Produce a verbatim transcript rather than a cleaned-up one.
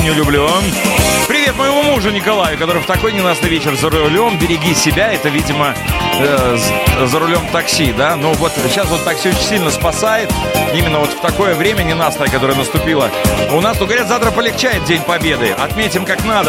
не люблю. Привет моему мужу Николаю, который в такой ненастный вечер за рулем. Береги себя. Это, видимо, э, за рулем такси, да? Ну вот сейчас вот такси очень сильно спасает. Именно вот в такое время ненастное, которое наступило. У нас, ну, говорят, завтра полегчает День Победы. Отметим как надо.